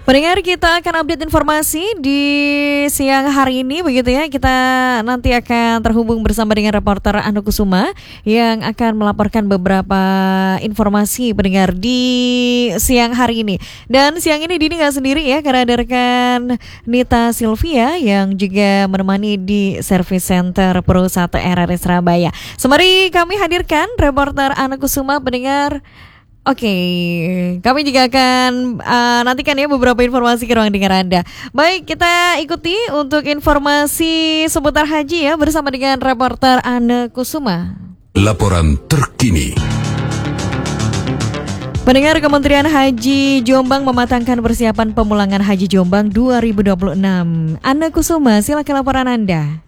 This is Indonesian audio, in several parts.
Pendengar, kita akan update informasi di siang hari ini begitu ya. Kita nanti akan terhubung bersama dengan reporter Anu Kusuma yang akan melaporkan beberapa informasi pendengar di siang hari ini. Dan siang ini Dini gak sendiri ya, karena ada rekan Nita Sylvia yang juga menemani di Service Center Perusahaan RRI Surabaya. Semari kami hadirkan reporter Anu Kusuma pendengar. Oke, kami juga akan nantikan ya beberapa informasi ke ruang dengar Anda. Baik, kita ikuti untuk informasi seputar haji ya bersama dengan reporter Anne Kusuma. Laporan terkini. Pendengar, Kementerian Haji Jombang mematangkan persiapan pemulangan Haji Jombang 2026. Anne Kusuma, silakan laporan Anda.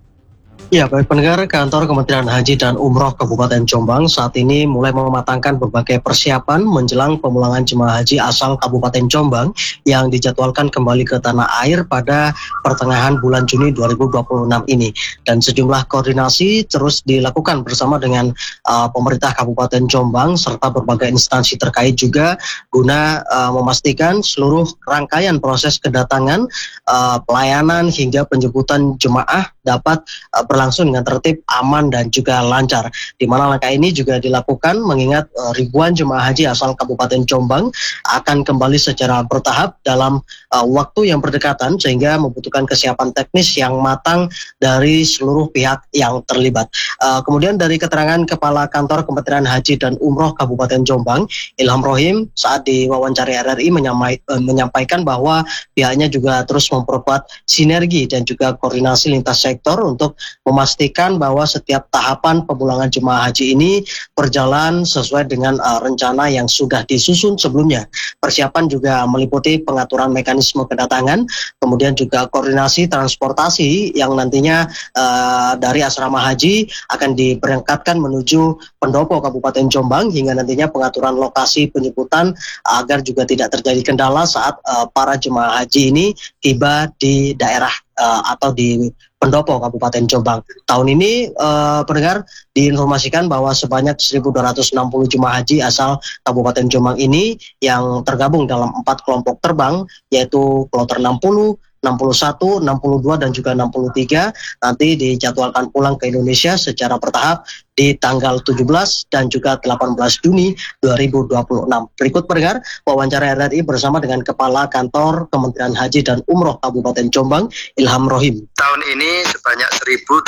Ya, baik pendengar, kantor Kementerian Haji dan Umroh Kabupaten Jombang saat ini mulai mematangkan berbagai persiapan menjelang pemulangan jemaah haji asal Kabupaten Jombang yang dijadwalkan kembali ke tanah air pada pertengahan bulan Juni 2026 ini. Dan sejumlah koordinasi terus dilakukan bersama dengan pemerintah Kabupaten Jombang serta berbagai instansi terkait juga guna memastikan seluruh rangkaian proses kedatangan, pelayanan hingga penjemputan jemaah dapat berlangsung dengan tertib, aman dan juga lancar. Di mana langkah ini juga dilakukan mengingat ribuan jemaah haji asal Kabupaten Jombang akan kembali secara bertahap dalam waktu yang berdekatan sehingga membutuhkan kesiapan teknis yang matang dari seluruh pihak yang terlibat. Kemudian dari keterangan Kepala Kantor Kementerian Haji dan Umroh Kabupaten Jombang, Ilham Rohim, saat diwawancari RRI menyampaikan bahwa pihaknya juga terus memperkuat sinergi dan juga koordinasi lintas sektor untuk memastikan bahwa setiap tahapan pemulangan jemaah haji ini berjalan sesuai dengan rencana yang sudah disusun sebelumnya. Persiapan juga meliputi pengaturan mekanisme kedatangan, kemudian juga koordinasi transportasi yang nantinya dari asrama haji akan diberangkatkan menuju pendopo Kabupaten Jombang hingga nantinya pengaturan lokasi penjemputan agar juga tidak terjadi kendala saat para jemaah haji ini tiba di daerah atau di pendopo Kabupaten Jombang. Tahun ini pendengar diinformasikan bahwa sebanyak 1.260 jemaah haji asal Kabupaten Jombang ini yang tergabung dalam 4 kelompok terbang, yaitu kloter 60, 61, 62 dan juga 63 nanti dijadwalkan pulang ke Indonesia secara bertahap di tanggal 17 dan juga 18 Juni 2026. Berikut pendengar wawancara RRI bersama dengan Kepala Kantor Kementerian Haji dan Umroh Kabupaten Jombang, Ilham Rohim. Tahun ini sebanyak 1.260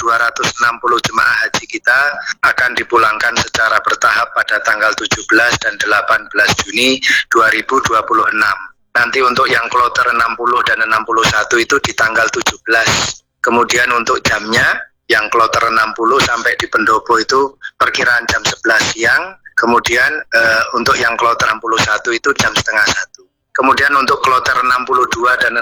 jemaah haji kita akan dipulangkan secara bertahap pada tanggal 17 dan 18 Juni 2026. Nanti untuk yang kloter 60 dan 61 itu di tanggal 17. Kemudian untuk jamnya, yang kloter 60 sampai di pendopo itu perkiraan jam 11 siang. Kemudian untuk yang kloter 61 itu jam setengah 1. Kemudian untuk kloter 62 dan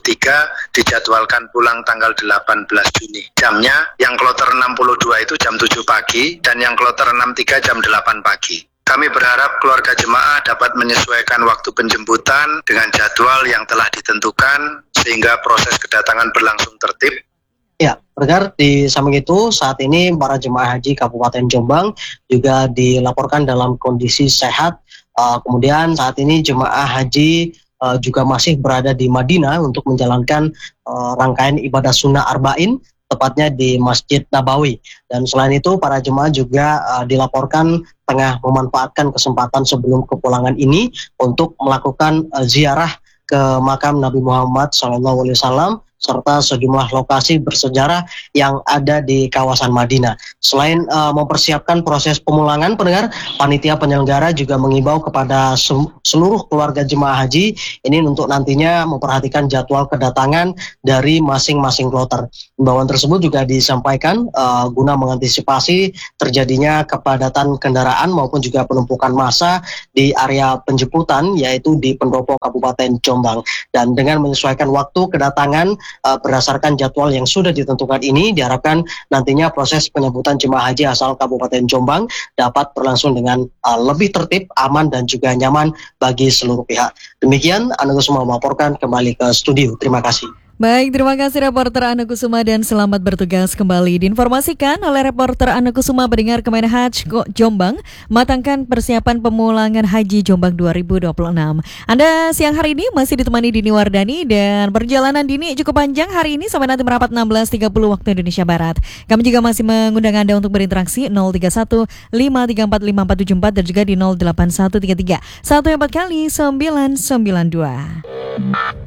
63 dijadwalkan pulang tanggal 18 Juni. Jamnya, yang kloter 62 itu jam 7 pagi dan yang kloter 63 jam 8 pagi. Kami berharap keluarga jemaah dapat menyesuaikan waktu penjemputan dengan jadwal yang telah ditentukan sehingga proses kedatangan berlangsung tertib. Ya, pendengar, di samping itu saat ini para jemaah haji Kabupaten Jombang juga dilaporkan dalam kondisi sehat. Kemudian saat ini jemaah haji juga masih berada di Madinah untuk menjalankan rangkaian ibadah sunnah arba'in, tepatnya di Masjid Nabawi. Dan selain itu para jemaah juga dilaporkan tengah memanfaatkan kesempatan sebelum kepulangan ini untuk melakukan ziarah ke makam Nabi Muhammad SAW serta sejumlah lokasi bersejarah yang ada di kawasan Madinah. Selain mempersiapkan proses pemulangan, pendengar, panitia penyelenggara juga mengimbau kepada seluruh keluarga jemaah haji ini untuk nantinya memperhatikan jadwal kedatangan dari masing-masing kloter. Imbauan tersebut juga disampaikan guna mengantisipasi terjadinya kepadatan kendaraan maupun juga penumpukan massa di area penjemputan, yaitu di pendopo Kabupaten Jombang. Dan dengan menyesuaikan waktu kedatangan berdasarkan jadwal yang sudah ditentukan ini, diharapkan nantinya proses penjemputan jemaah haji asal Kabupaten Jombang dapat berlangsung dengan lebih tertib, aman dan juga nyaman bagi seluruh pihak. Demikian, Anda semua melaporkan kembali ke studio. Terima kasih. Baik, terima kasih reporter Ana Kusuma dan selamat bertugas kembali. Diinformasikan oleh reporter Ana Kusuma, pendengar Kemenhaj Jombang matangkan persiapan pemulangan haji Jombang 2026. Anda siang hari ini masih ditemani Dini Wardani dan perjalanan Dini cukup panjang hari ini sampai nanti merapat 16.30 waktu Indonesia Barat. Kami juga masih mengundang Anda untuk berinteraksi 031 534 5474 dan juga di 08133 14 kali 992.